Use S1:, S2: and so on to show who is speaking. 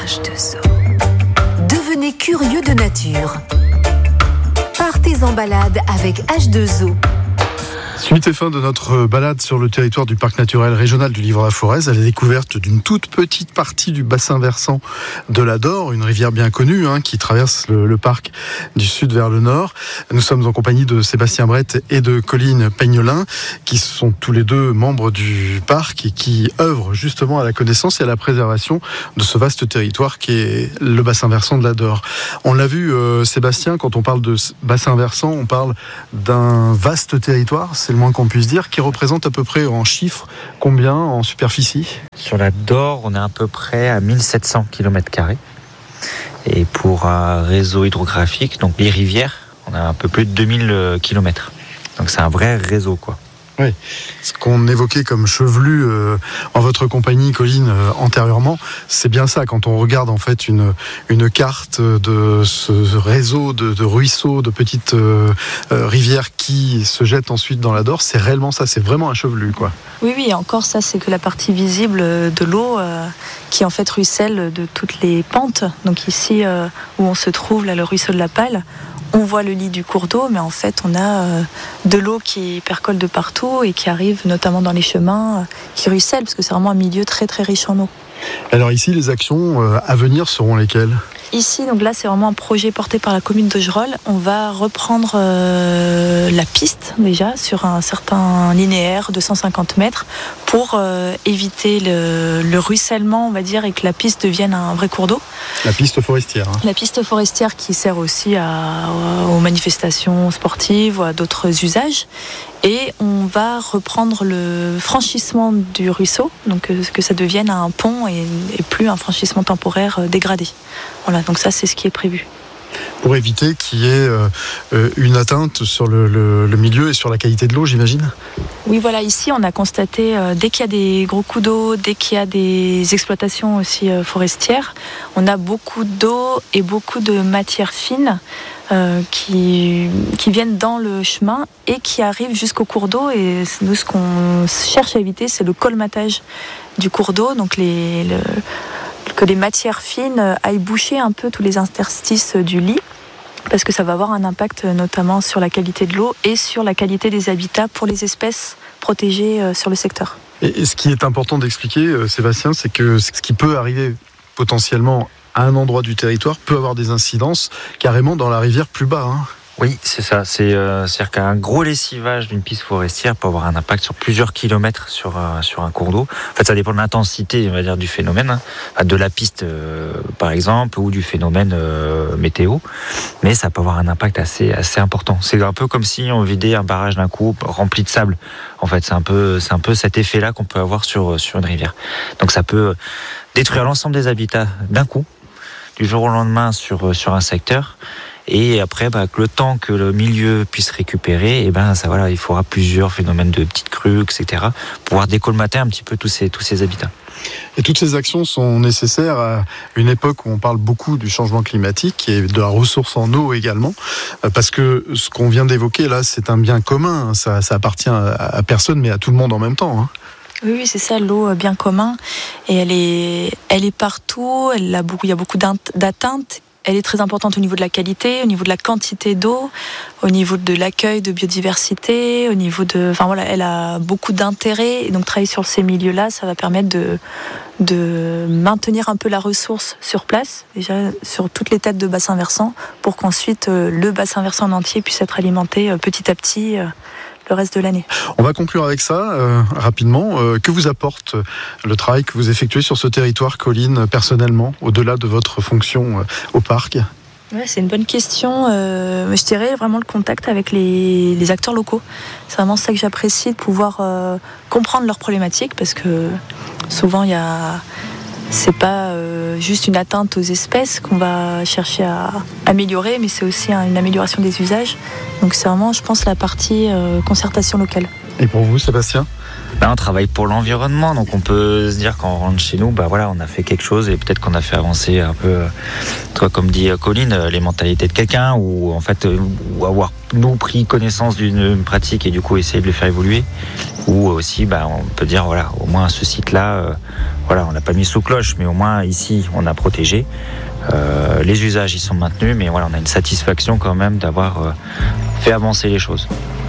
S1: H2O. Devenez curieux de nature. Partez en balade avec H2O.
S2: Suite et fin de notre balade sur le territoire du parc naturel régional du Livre-la-Forez à la découverte d'une toute petite partie du bassin versant de l'Adore, une rivière bien connue qui traverse le parc du sud vers le nord. Nous sommes en compagnie de Sébastien Brett et de Colline Peignolin, qui sont tous les deux membres du parc et qui œuvrent justement à la connaissance et à la préservation de ce vaste territoire qui est le bassin versant de l'Adore. On l'a vu, Sébastien, quand on parle de bassin versant, on parle d'un vaste territoire, c'est le moins qu'on puisse dire, qui représente à peu près en chiffres combien en superficie ?
S3: Sur l'Adore, on est à peu près à 1700 km². Et pour un réseau hydrographique, donc les rivières, on a un peu plus de 2000 km. Donc c'est un vrai réseau, quoi.
S2: Oui, ce qu'on évoquait comme chevelu en votre compagnie, Colline, antérieurement, c'est bien ça. Quand on regarde en fait une carte de ce réseau de ruisseaux, de petites rivières qui se jettent ensuite dans l'Adore, c'est réellement ça, c'est vraiment un chevelu, quoi.
S4: Oui, encore ça, c'est que la partie visible de l'eau qui en fait ruisselle de toutes les pentes. Donc ici où on se trouve, là, le ruisseau de la Palle, on voit le lit du cours d'eau, mais en fait, on a de l'eau qui percole de partout et qui arrive notamment dans les chemins, qui ruisselle, parce que c'est vraiment un milieu très très riche en eau.
S2: Alors ici, les actions à venir seront lesquelles ?
S4: Ici, donc là, c'est vraiment un projet porté par la commune de Gerolles. On va reprendre la piste déjà sur un certain linéaire de 150 mètres pour éviter le ruissellement, on va dire, et que la piste devienne un vrai cours d'eau.
S2: La piste forestière.
S4: La piste forestière qui sert aussi aux manifestations sportives ou à d'autres usages. Et on va reprendre le franchissement du ruisseau, donc que ça devienne un pont et plus un franchissement temporaire dégradé. Voilà, donc ça c'est ce qui est prévu.
S2: Pour éviter qu'il y ait une atteinte sur le milieu et sur la qualité de l'eau, j'imagine ?
S4: Oui, voilà, ici on a constaté, dès qu'il y a des gros coups d'eau, dès qu'il y a des exploitations aussi forestières, on a beaucoup d'eau et beaucoup de matières fines qui viennent dans le chemin et qui arrivent jusqu'au cours d'eau. Et nous, ce qu'on cherche à éviter, c'est le colmatage du cours d'eau, donc que les matières fines aillent boucher un peu tous les interstices du lit, parce que ça va avoir un impact notamment sur la qualité de l'eau et sur la qualité des habitats pour les espèces protégées sur le secteur.
S2: Et ce qui est important d'expliquer, Sébastien, c'est que ce qui peut arriver potentiellement à un endroit du territoire peut avoir des incidences carrément dans la rivière plus bas.
S3: Oui, c'est ça. C'est-à-dire qu'un gros lessivage d'une piste forestière peut avoir un impact sur plusieurs kilomètres sur un cours d'eau. En fait, ça dépend de l'intensité, on va dire, du phénomène, de la piste, par exemple, ou du phénomène météo. Mais ça peut avoir un impact assez important. C'est un peu comme si on vidait un barrage d'un coup rempli de sable. En fait, c'est un peu cet effet-là qu'on peut avoir sur une rivière. Donc, ça peut détruire l'ensemble des habitats d'un coup, du jour au lendemain sur un secteur. Et après, que le temps que le milieu puisse récupérer, il faudra plusieurs phénomènes de petites crues, etc., pour pouvoir décolmater un petit peu tous ces habitats.
S2: Et toutes ces actions sont nécessaires à une époque où on parle beaucoup du changement climatique et de la ressource en eau également, parce que ce qu'on vient d'évoquer là, c'est un bien commun, ça appartient à personne, mais à tout le monde en même temps.
S4: Oui, c'est ça, l'eau bien commun, et elle est partout, il y a beaucoup d'atteintes. Elle est très importante au niveau de la qualité, au niveau de la quantité d'eau, au niveau de l'accueil de biodiversité, elle a beaucoup d'intérêt. Et donc travailler sur ces milieux-là, ça va permettre de maintenir un peu la ressource sur place, déjà sur toutes les têtes de bassin versant, pour qu'ensuite le bassin versant en entier puisse être alimenté petit à petit le reste de l'année.
S2: On va conclure avec ça rapidement. Que vous apporte le travail que vous effectuez sur ce territoire, Colline, personnellement, au-delà de votre fonction au parc ?
S4: Ouais, c'est une bonne question. Je dirais vraiment le contact avec les acteurs locaux. C'est vraiment ça que j'apprécie, de pouvoir comprendre leurs problématiques, parce que souvent c'est pas juste une atteinte aux espèces qu'on va chercher à améliorer, mais c'est aussi une amélioration des usages. Donc c'est vraiment, je pense, la partie concertation locale.
S2: Et pour vous, Sébastien ?
S3: Là, on travaille pour l'environnement, donc on peut se dire quand on rentre chez nous, voilà, on a fait quelque chose et peut-être qu'on a fait avancer un peu, comme dit Colline, les mentalités de quelqu'un, ou en fait, ou avoir nous pris connaissance d'une pratique et du coup essayer de le faire évoluer, ou aussi, on peut dire voilà, au moins ce site-là, voilà, on l'a pas mis sous cloche, mais au moins ici, on a protégé. Les usages, ils sont maintenus, mais voilà, on a une satisfaction quand même d'avoir fait avancer les choses.